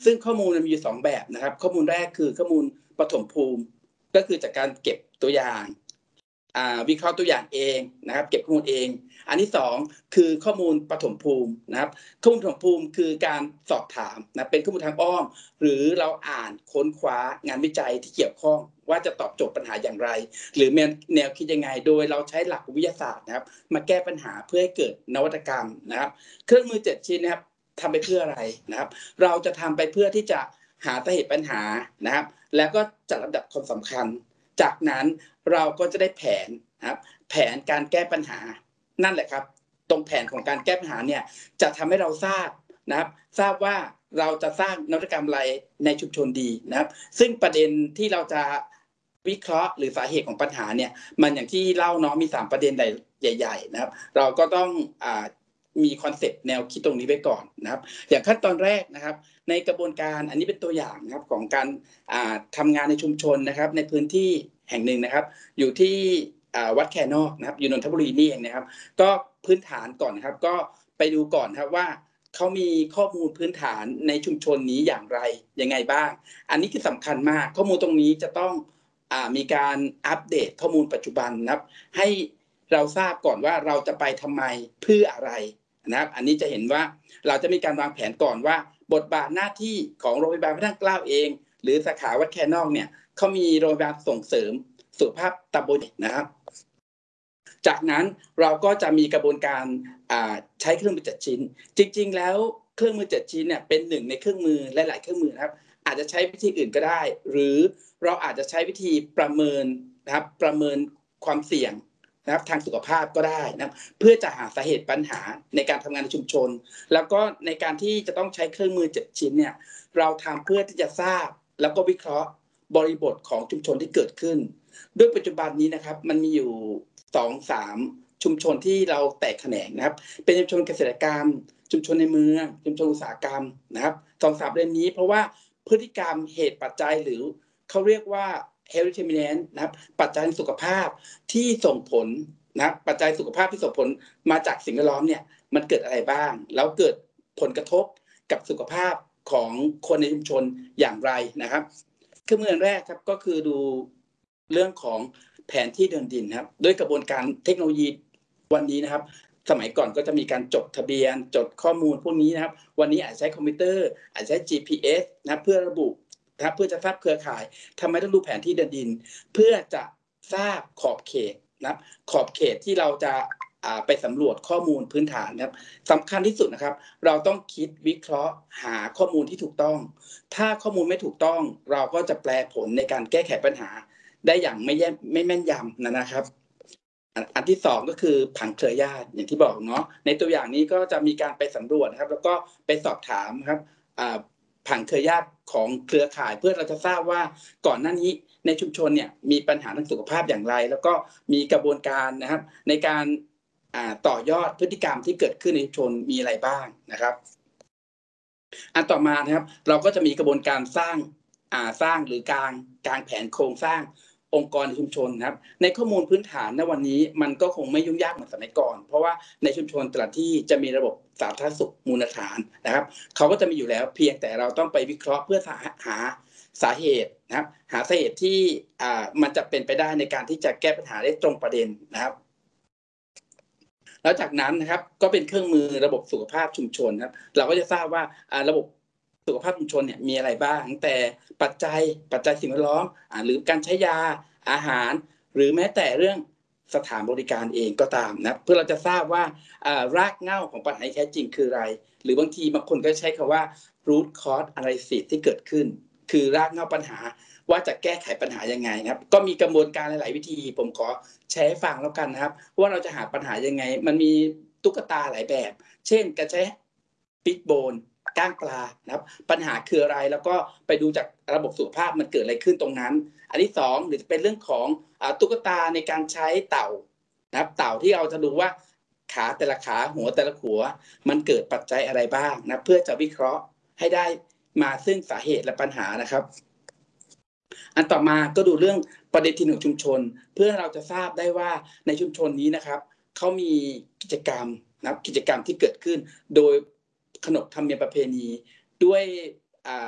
ซึ่งข้อมูลมันมีอยู่2แบบนะครับข้อมูลแรกคือข้อมูลปฐมภูมิก็คือจากการเก็บตัวอย่างวิเคราะห์ตัวอย่างเองนะครับเก็บข้อมูลเองอันที่2คือข้อมูลปฐมภูมินะครับข้อมูลปฐมภูมิคือการสอบถามนะเป็นข้อมูลทางอ้อมหรือเราอ่านค้นคว้างานวิจัยที่เกี่ยวข้องว่าจะตอบโจทย์ปัญหาอย่างไรหรือแนวคิดยังไงโดยเราใช้หลักวิทยาศาสตร์นะครับมาแก้ปัญหาเพื่อให้เกิดนวัตกรรมนะครับเครื่องมือ7ชิ้นนะครับทำไปเพื่ออะไรนะครับเราจะทำไปเพื่อที่จะหาสาเหตุปัญหานะครับแล้วก็จัดลำดับความสำคัญจากนั้นเราก็จะได้แผนนะครับแผนการแก้ปัญหานั่นแหละครับตรงแผนของการแก้ปัญหาเนี่ยจะทำให้เราทราบนะครับทราบว่าเราจะสร้างนวัตกรรมอะไรในชุมชนดีนะครับซึ่งประเด็นที่เราจะวิเคราะห์หรือสาเหตุของปัญหาเนี่ยมันอย่างที่เล่าเนาะมี3ประเด็นใหญ่ๆนะครับเราก็ต้องมีคอนเซ็ปต์แนวคิดตรงนี้ไว้ก่อนนะครับอย่างขั้นตอนแรกนะครับในกระบวนการอันนี้เป็นตัวอย่างนะครับของการทำงานในชุมชนนะครับในพื้นที่แห่งหนึ่งนะครับอยู่ที่วัดแคนอกนะครับอยู่นนทบุรีนี่เองนะครับก็พื้นฐานก่อนนะครับก็ไปดูก่อนครับว่าเขามีข้อมูลพื้นฐานในชุมชนนี้อย่างไรยังไงบ้างอันนี้คือสำคัญมากข้อมูลตรงนี้จะต้องมีการอัปเดตข้อมูลปัจจุบันนะครับให้เราทราบก่อนว่าเราจะไปทำไมเพื่ออะไรนะครับอันนี้จะเห็นว่าเราจะมีการวางแผนก่อนว่าบทบาทหน้าที่ของโรงพยาบาลพระนั่งเกล้าเองหรือสาขาวัดแคนนอกเนี่ยเขามีโรงพยาบาลส่งเสริมสุขภาพตำบลนะครับจากนั้นเราก็จะมีกระบวนการใช้เครื่องมือ7ชิ้นจริงๆแล้วเครื่องมือ7ชิ้นเนี่ยเป็นหนึ่งในเครื่องมือหลายๆเครื่องมือนะครับอาจจะใช้วิธีอื่นก็ได้หรือเราอาจจะใช้วิธีประเมินนะครับประเมินความเสี่ยงนะครับทางสุขภาพก็ได้นะเพื่อจะหาสาเหตุปัญหาในการทำงานในชุมชนแล้วก็ในการที่จะต้องใช้เครื่องมือ7ชิ้นเนี่ยเราทำเพื่อที่จะทราบแล้วก็วิเคราะห์บริบทของชุมชนที่เกิดขึ้นด้วยปัจจุบันนี้นะครับมันมีอยู่2-3ชุมชนที่เราแตกแขนงนะครับเป็นชุมชนเกษตรกรรมชุมชนในเมืองชุมชนอุตสาหกรรมนะครับ2-3เรื่องนี้เพราะว่าพฤติกรรมเหตุปัจจัยหรือเขาเรียกว่า health determinant นะครับปัจจัยสุขภาพที่ส่งผลนะครับปัจจัยสุขภาพที่ส่งผลมาจากสิ่งแวดล้อมเนี่ยมันเกิดอะไรบ้างแล้วเกิดผลกระทบกับสุขภาพของคนในชุมชนอย่างไรนะครับเครื่องมือแรกครับก็คือดูเรื่องของแผนที่เดินดินครับด้วยกระบวนการเทคโนโลยีวันนี้นะครับสมัยก่อนก็จะมีการจดทะเบียนจดข้อมูลพวกนี้นะครับวันนี้อาจใช้คอมพิวเตอร์อาจใช้ GPS นะเพื่อระบุนะครับเพื่อจะทราบเครือข่ายทำไมต้องดูแผนที่เดินดินเพื่อจะทราบขอบเขตนะครับขอบเขตที่เราจะไปสำรวจข้อมูลพื้นฐานนะครับสำคัญที่สุดนะครับเราต้องคิดวิเคราะห์หาข้อมูลที่ถูกต้องถ้าข้อมูลไม่ถูกต้องเราก็จะแปลผลในการแก้ไขปัญหาได้อย่างไม่แม่นยำนะครับอันที่2ก็คือผังเครือญาติอย่างที่บอกเนาะในตัวอย่างนี้ก็จะมีการไปสำรวจนะครับแล้วก็ไปสอบถามครับผังเครือญาติของเครือข่ายเพื่อเราจะทราบว่าก่อนหน้านี้ในชุมชนเนี่ยมีปัญหาทางสุขภาพอย่างไรแล้วก็มีกระบวนการนะครับในการต่อยอดพฤติกรรมที่เกิดขึ้นในชุมชนมีอะไรบ้างนะครับอันต่อมานะครับเราก็จะมีกระบวนการสร้างหรือกางแผนโครงสร้างองค์กรในชุมชนนะครับในข้อมูลพื้นฐานณวันนี้มันก็คงไม่ยุ่งยากเหมือนสมัยก่อนเพราะว่าในชุมชนแต่ละที่จะมีระบบสาธารณสุขมูลฐานนะครับเขาก็จะมีอยู่แล้วเพียงแต่เราต้องไปวิเคราะห์เพื่อหาสาเหตุนะครับหาสาเหตุที่มันจะเป็นไปได้ในการที่จะแก้ปัญหาได้ตรงประเด็นนะครับแล้วจากนั้นนะครับก็เป็นเครื่องมือระบบสุขภาพชุมชนครับเราก็จะทราบว่าระบบสุขภาพชุมชนเนี่ยมีอะไรบ้างตั้งแต่ปัจจัยสิ่งแวดล้อมหรือการใช้ยาอาหารหรือแม้แต่เรื่องสถานบริการเองก็ตามนะเพื่อเราจะทราบว่ารากเหง้าของปัญหาแท้จริงคืออะไรหรือบางทีบางคนก็ใช้คำว่า root cause analysis ที่เกิดขึ้นคือรากเหง้าปัญหาว่าจะแก้ไขปัญหายังไงนะครับก็มีกระบวนการหลายๆวิธีผมขอแชร์ให้ฟังแล้วกันนะครับว่าเราจะหาปัญหายังไงมันมีตุ๊กตาหลายแบบเช่นการใช้ฟิชโบนก้างปลานะครับปัญหาคืออะไรแล้วก็ไปดูจากระบบสุขภาพมันเกิดอะไรขึ้นตรงนั้นอันที่2หรือจะเป็นเรื่องของตุ๊กตาในการใช้เต่านะครับเต่าที่เราจะดูว่าขาแต่ละขาหัวแต่ละหัวมันเกิดปัจจัยอะไรบ้างนะเพื่อจะวิเคราะห์ให้ได้มาซึ่งสาเหตุและปัญหานะครับอันต่อมาก็ดูเรื่องประเด็นที่หนึ่งชุมชนเพื่อเราจะทราบได้ว่าในชุมชนนี้นะครับเขามีกิจกรรมนะครับกิจกรรมที่เกิดขึ้นโดยขนบธรรมเนียมประเพณีด้วย